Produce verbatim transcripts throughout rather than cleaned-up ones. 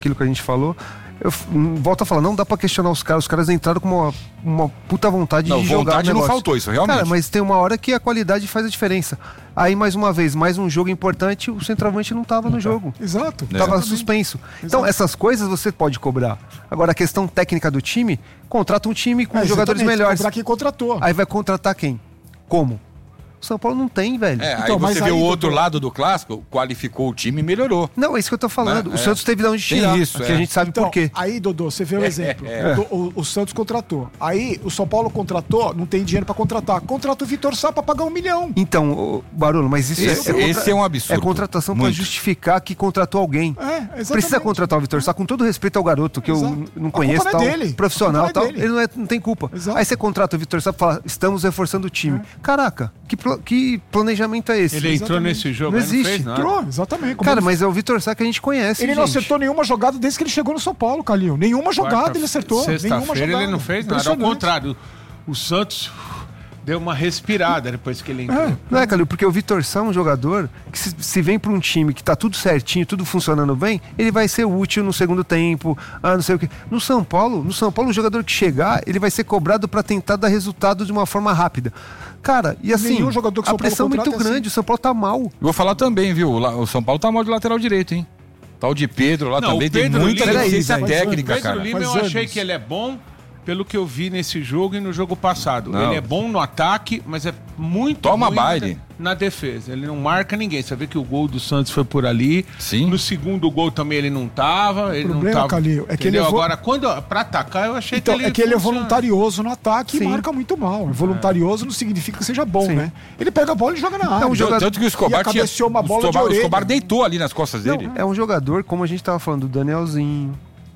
aquilo que a gente falou. Eu volto a falar, não dá pra questionar os caras. Os caras entraram com uma, uma puta vontade não, de jogar vontade o negócio. Não faltou isso, realmente. Cara, mas tem uma hora que a qualidade faz a diferença. Aí, mais uma vez, mais um jogo importante, o centroavante não tava no jogo. Exato. É. Tava suspenso. Exato. Então, essas coisas você pode cobrar. Agora, a questão técnica do time, contrata um time com é, jogadores melhores. Cobrar quem contratou. Aí vai contratar quem? Como? O São Paulo não tem, velho. É, então, aí você vê aí, o outro doutor... lado do clássico, qualificou o time e melhorou. Não, é isso que eu tô falando. Né? O é. Santos teve de onde tirar. Tem isso, que é. a gente sabe então, por quê. Aí, Dodô, você vê o exemplo. É. O, o, o Santos contratou. Aí, o São Paulo contratou, não tem dinheiro pra contratar. Contrata o Vitor Sá pra pagar um milhão. Então, o Barolo, mas isso esse, é, é, esse é um absurdo. É contratação Muito. Pra justificar que contratou alguém. É, exatamente. Precisa contratar o Vitor Sá, com todo respeito ao garoto, que Exato. Eu não conheço, tal, é dele. profissional e tal. Ele não, é, não tem culpa. Exato. Aí você contrata o Vitor Sá pra falar, estamos reforçando o time. É. Caraca, que, que planejamento é esse? Ele entrou exatamente. Nesse jogo, não existe. Não fez nada. Entrou, exatamente. Cara, ele... mas é o Vitor Sá que a gente conhece. Ele gente. não acertou nenhuma jogada desde que ele chegou no São Paulo, Calil. Nenhuma jogada Quarta, ele acertou. Sexta-feira ele não fez nada. Ao contrário, o Santos deu uma respirada depois que ele entrou. É, não é, Calil? Porque o Vitor Sá é um jogador que se, se vem pra um time que tá tudo certinho, tudo funcionando bem, ele vai ser útil no segundo tempo, ah, não sei o quê. No São Paulo, no São Paulo, o jogador que chegar, ele vai ser cobrado pra tentar dar resultado de uma forma rápida. Cara, e assim, jogador que a pressão é muito grande, assim. O São Paulo tá mal. Vou falar também, viu? O São Paulo tá mal de lateral direito, hein? Tal de Pedro lá não, também tem muita deficiência técnica, Pedro cara. Lima, eu Mas achei anos. que ele é bom pelo que eu vi nesse jogo e no jogo passado. Não. Ele é bom no ataque, mas é muito Toma ruim baile. Na, na defesa. Ele não marca ninguém. Você vê que o gol do Santos foi por ali. Sim. No segundo gol também ele não tava. Ele o problema, não tava. Calil, é que ele levou... Agora, quando, pra atacar, eu achei então, que ele. É que ele é voluntarioso no ataque Sim. e marca muito mal. Voluntarioso é. não significa que seja bom, Sim. né? Ele pega a bola e joga na área. É um jogador... Tanto que o Escobar tinha. Uma bola o, Escobar, de o Escobar deitou ali nas costas dele. Não, é um jogador, como a gente tava falando, do Danielzinho,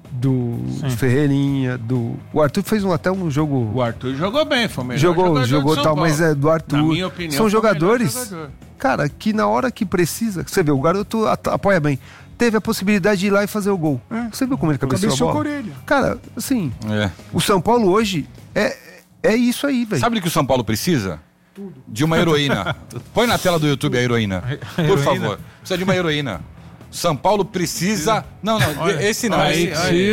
do Sim. Ferreirinha, do... O Arthur fez um, até um jogo... O Arthur jogou bem, foi o melhor Jogou, jogou tal, mas é do Arthur. Na minha opinião, são jogadores, jogador. Cara, que na hora que precisa... Você vê, o garoto apoia bem. Teve a possibilidade de ir lá e fazer o gol. É. Você viu como ele cabeceou a bola? Com a orelha. Cara, assim, é. o São Paulo hoje é, é isso aí, velho. Sabe o que o São Paulo precisa? Tudo. De uma heroína. Põe na tela do YouTube a heroína. Por heroína. favor. Precisa de uma heroína. São Paulo precisa... Não, não, olha, esse não. Aí, esse, aí,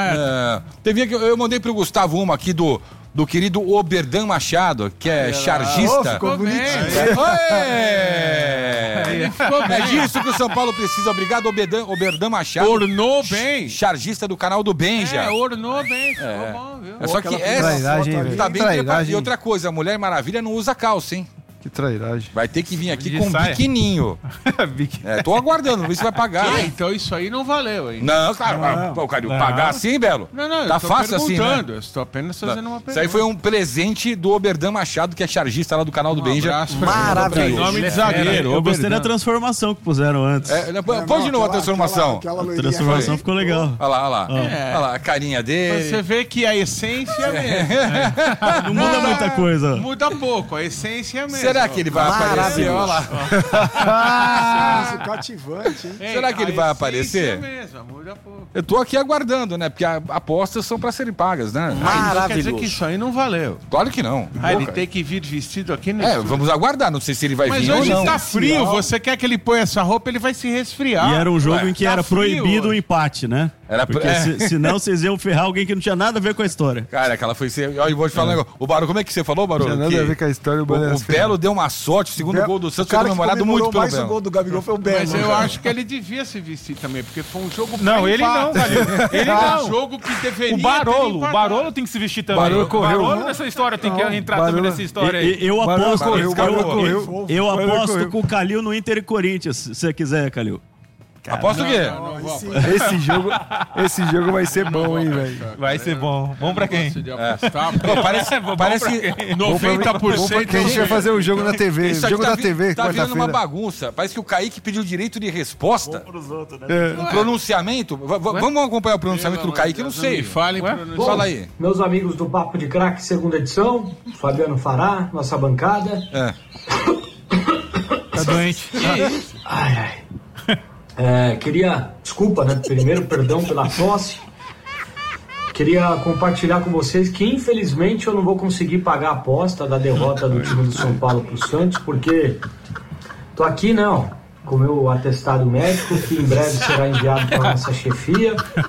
é, teve que eu mandei pro Gustavo uma aqui do, do querido Oberdan Machado, que é chargista. Oh, ficou bem. É disso que o São Paulo precisa. Obrigado, Oberdan, Oberdan Machado. Ornou bem. Chargista do canal do Benja. É, ornou bem. Ficou é. bom, viu? É só que essa... Trairagem, tá bem preparado. E outra coisa, a Mulher Maravilha não usa calça, hein? Que trairagem. Vai ter que vir aqui com um biquininho. É, tô aguardando, vê se vai pagar. Ah, então isso aí não valeu, hein? Não, cara, pô, cara, pagar assim, Belo? Não, não, tá eu tô fácil assim, né? Eu estou apenas fazendo uma pergunta. Isso aí foi um presente do Oberdan Machado, que é chargista lá do canal do um Benja. Maravilhoso. Nome de zagueiro. Eu gostei da transformação que puseram antes. É, pode de novo a transformação. Aquela, aquela a transformação ficou legal. Olha lá, olha lá. É. Olha lá, a carinha dele. Você vê que a essência é mesmo. É. Não muda muita coisa. Muda pouco, a essência é mesmo. Será que ele vai aparecer? Olha lá. Cativante, hein? Ei, será que ele vai aparecer? Mesmo, muda pouco. Eu tô aqui aguardando, né? Porque apostas são pra serem pagas, né? Maravilhoso. Quer dizer que isso aí não valeu. Claro que não. Ah, ele tem que vir vestido aqui no É, estúdio. Vamos aguardar. Não sei se ele vai Mas vir hoje ou não. tá frio. Você quer que ele ponha essa roupa, ele vai se resfriar. E era um jogo Ué, em que tá era proibido o empate, né? Era Porque é. se, senão vocês iam ferrar alguém que não tinha nada a ver com a história. Cara, aquela foi... Eu vou te falar é. um negócio. O Barulho, como é que você falou, Barulho? Não tinha nada a ver com a história. O, o, o Belo deu uma sorte. O segundo Be... gol do Santos foi comemorado muito pelo mais Belo. O gol do Gabigol foi o Belo. Mas eu acho que ele devia se vestir também, porque foi um jogo... Não, ele não, valeu. Ele não. Um jogo que deveria... O Barolo, o Barolo tem que se vestir também. Barolo correu. O Barolo nessa história tem que entrar Barolo... também nessa história aí. Eu, eu aposto, correu, eu, correu. eu, eu aposto com o Calil no Inter e Corinthians, se você quiser, Calil. Aposto o quê? Não, não, não, esse, jogo, esse jogo vai ser bom, hein, velho? Vai ser bom. Bom pra quem? Apostar, Pô, parece bom parece quem? noventa por cento. Que a gente vai fazer o jogo na T V. Isso jogo tá da vi, T V, tá virando uma bagunça. Parece que o Kaique pediu direito de resposta. Pros outros, né? É. Um pronunciamento. V vamos acompanhar o pronunciamento do Kaique? Não sei. Falem Bom, fala aí. Meus amigos do Papo de Craque, segunda edição. Fabiano Fará, nossa bancada. É. Tá doente. Ai, ai. É, queria, desculpa, né? Primeiro, perdão pela tosse. Queria compartilhar com vocês que, infelizmente, eu não vou conseguir pagar a aposta da derrota do time do São Paulo pro Santos, porque tô aqui, não, com o meu atestado médico, que em breve será enviado para a nossa chefia.